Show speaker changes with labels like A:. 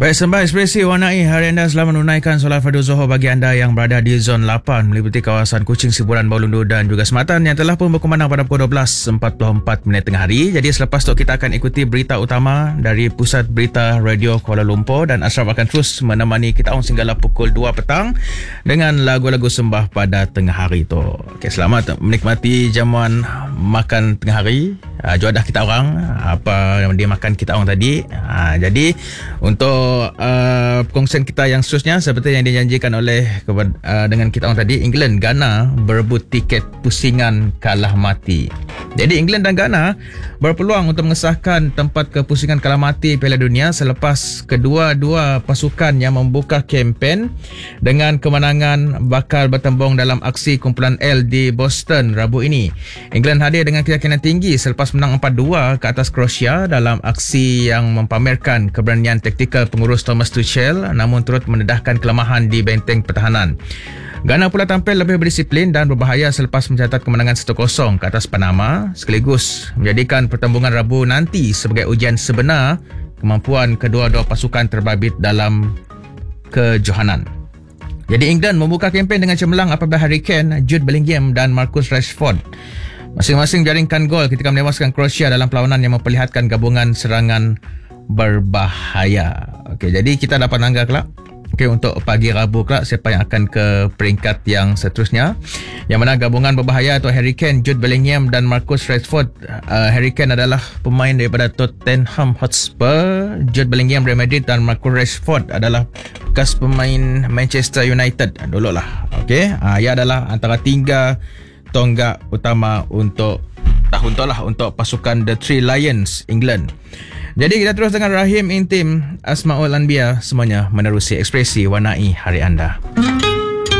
A: Baik, sembah ekspresi warnai hari anda selamat menunaikan solat fardu Zuhur bagi anda yang berada di zon 8 meliputi kawasan Kuching, Siburan, Bawah Lundu dan juga Sematan yang telah pun berkumandang pada pukul 12.44 minit tengah hari. Jadi selepas itu kita akan ikuti berita utama dari Pusat Berita Radio Kuala Lumpur dan Ashraf akan terus menemani kita sehinggalah pukul 2 petang dengan lagu-lagu sembah pada tengah hari itu. Okey, selamat menikmati jamuan makan tengah hari. Juadah kita orang apa yang dia makan kita orang tadi. Jadi untuk perkongsian kita yang seterusnya seperti yang dijanjikan oleh dengan kita orang tadi, England Ghana berebut tiket pusingan kalah mati. Jadi England dan Ghana berpeluang untuk mengesahkan tempat kepusingan kalah mati Piala Dunia selepas kedua-dua pasukan yang membuka kempen dengan kemenangan bakal bertembung dalam aksi kumpulan L di Boston Rabu ini. England hadir dengan keyakinan tinggi selepas menang 4-2 ke atas Croatia dalam aksi yang mempamerkan keberanian taktikal pengurus Thomas Tuchel namun turut mendedahkan kelemahan di benteng pertahanan. Ghana pula tampil lebih berdisiplin dan berbahaya selepas mencatat kemenangan 1-0 ke atas Panama sekaligus menjadikan pertembungan Rabu nanti sebagai ujian sebenar kemampuan kedua-dua pasukan terbabit dalam kejohanan. Jadi England membuka kempen dengan cemerlang apabila Harry Kane, Jude Bellingham dan Marcus Rashford masing-masing jaringkan gol ketika menewaskan Croatia dalam perlawanan yang memperlihatkan gabungan serangan berbahaya. Okey, jadi kita dapat nanggap kelak. Okey, untuk pagi Rabu kelak siapa yang akan ke peringkat yang seterusnya. Yang mana gabungan berbahaya atau Harry Kane, Jude Bellingham dan Marcus Rashford. Harry Kane adalah pemain daripada Tottenham Hotspur, Jude Bellingham Real Madrid dan Marcus Rashford adalah bekas pemain Manchester United dulu lah. Okey, ia adalah antara 3 tonggak utama untuk tahun tu lah untuk pasukan The Three Lions England. Jadi kita terus dengan Rahim Intim, Asmaul Anbiya, semuanya menerusi ekspresi warnai hari anda.